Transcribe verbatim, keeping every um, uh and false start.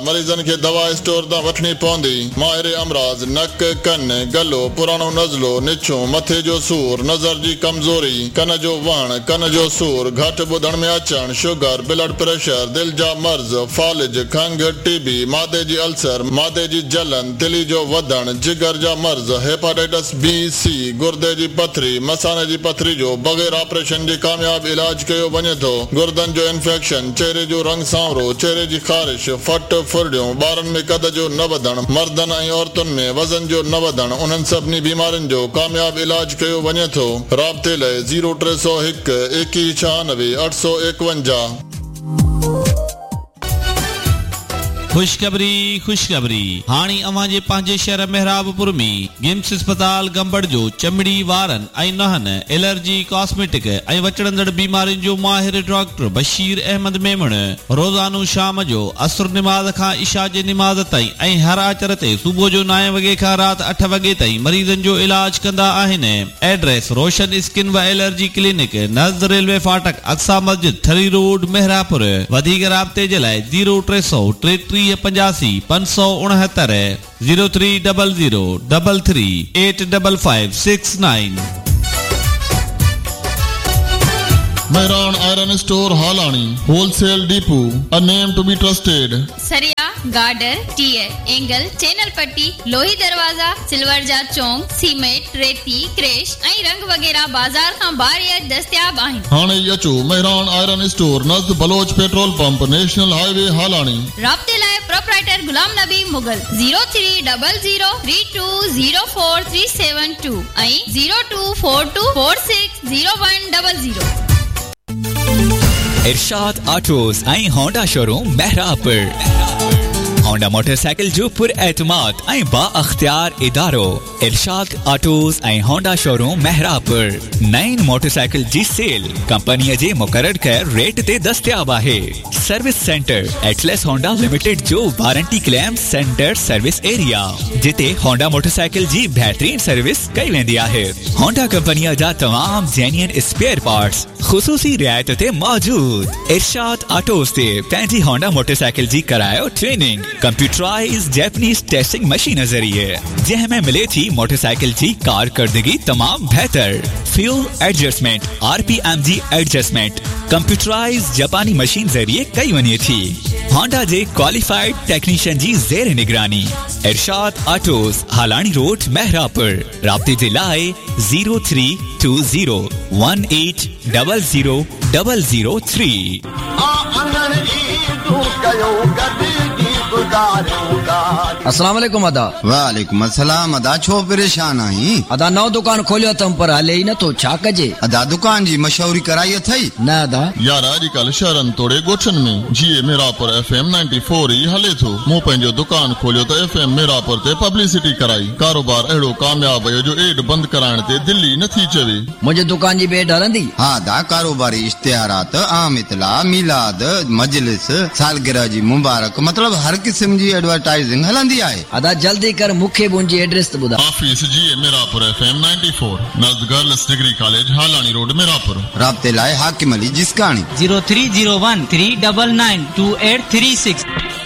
Marizanne खे दवा store तां वठणी पवंदी। माहिर अमराज नक कन गलो पुराणो नज़लो निछो मथे जो सूर नज़र जी कमज़ोरी कन जो वण कन जो सूर घट ॿुधण में अचण शुगर ब्लड प्रेशर दिल जा मर्ज़ फालिज खंघ टीबी मादे जी अल्सर मादे जी जलन दिली जो वधण जिगर जा मर्ज़ हेपाटाइटिस बी सी गुर्दे जी पथरी मसाने जी पथरी जो बग़ैर ऑपरेशन जे कामयाब इलाज कयो वञे थो। गुर्दन जो इंफेक्शन चेहरे जो रंग सांवरो चेहरे जी ख़ारिश फट फुरडियूं ॿारनि में कद जो न वधण मर्दनि ऐं औरतुनि में वज़न जो न वधण उन्हनि सभिनी बीमारियुनि जो कामयाब इलाज कयो वञे थो। राब्ते लाइ ज़ीरो टे सौ हिकु एकवीह छहानवे अठ सौ एकवंजाह। खुशखबरी खुशखबरी हाणे अवां जे पंहिंजे शहर मेहराबपुर में गिम्स अस्पताल गंबड़ जो चमड़ी वारन ऐं नहन एलर्जी कॉस्मेटिक ऐं वचड़ंदड़ बीमारियुनि जो माहिर डॉक्टर बशीर अहमद मेमण रोज़ानो शाम जो असर निमाज़ खां इशा जे निमाज़ ताईं ऐं हर आचर ते सुबुह जो नव वॻे खां राति अठ वॻे ताईं मरीज़नि जो इलाज कंदा आहिनि। एड्रेस रोशन स्किन व एलर्जी क्लिनिक नज़द रेलवे फाटक अक्सा मस्जिद थरी रोड मेहरापुर। वधीक राब्ते जे लाइ ज़ीरो टे सौ टेटीह पंजासी पंज सौ उणहत्तर zero three double zero double three eight double five six nine. Mehran Iron Store Halani Wholesale Depot, a name to be trusted. सरिया गार्डर टीयर एंगल चैनल पट्टी लोही दरवाजा सिल्वर जा चौंक सीमेंट रेती क्रेश ऐं रंग वगैरह बाजार खां बाहर दस्तयाब आहिनि। हाणे अचो Mehran iron store नज़द Baloch petrol pump national highway हालानी। राब्ते लाइ proprietor Ghulam Nabi Mughal zero three double zero three two zero four three seven two ऐं zero two four two four six zero one double zero. इरशाद ऑटोज ऐं Honda showroom Mehrabpur. Honda motorcycle जो पुर एतमाद ऐं बा अख्तियार इदारो इरशाद ऑटोज ऐं होंडा शोरूम मेहरापुर। नईं मोटरसाइकिल जी सेल कंपनीअ जे मुक़रर कयल रेट ते दस्तयाब आहे। Service centre Atlas Honda limited जो warranty claim centre service area जिते होंडा मोटरसाइकिल जी बेहतरीन सर्विस कई वेंदी आहे। होंडा कंपनीअ जा तमाम जेन्युइन स्पेयर पार्ट्स ख़ुसूसी रियायत ते मौजूद। इरशाद ऑटोज ते पंहिंजी होंडा मोटरसाइकिल जी करायो training computerise Japanese testing machine ज़रिए जंहिंमें मिले थी मोटरसाइकिल जी कारकर्दगी तमाम बेहतर। फ्यूल एडजस्टमेंट आरपीएम जी एडजस्टमेंट कंप्यूटराइज जापानी मशीन ज़रिए कई वञे थी। होंडा जे क्वालिफाइड टेक्नीशियन जी ज़ेर निगरानी। इरशाद ऑटोज हालानी रोड मेहरापुर। राब्ते जे लाइ zero three two zero one eight double zero double zero three. अस्सलाम वालेकुम अदा। वालेकुम अस्सलाम अदा। छो परेशान आई? अदा नौ दुकान खोलियो तम पर हले ही न तो छा कजे? अदा दुकान जी मशहूरी कराई अथई? न अदा यार अॼुकल्ह शहरनि तोड़े ॻोठनि में जीअं Merapur FM ninety four E हले थो। मूं पंहिंजो दुकान खोलियो त एफएम मेरापुर ते पब्लिसिटी कराई। कारोबार अहिड़ो कामयाब आहे जो एड बंदि कराइण ते दिल्ली नथी चवे। मुंहिंजे दुकान जी बेड हलंदी? हाँ दा कारोबारी इश्तिहारात आम इतला मिलाद मजलिस सालगिरह जी मुबारक मतलब हर किस्म जी एडवर्टाइजिंग हलंदी आहे। अदा जल्दी कर मूंखे मुंहिंजी एड्रेस ॿुधा। ऑफिस जी Merapur FM ninety four नज़द girls degree college हालानी road Merapur. राब्ते लाइ हाकिम Ali जिसकानी zero three zero one three nine nine two eight three six.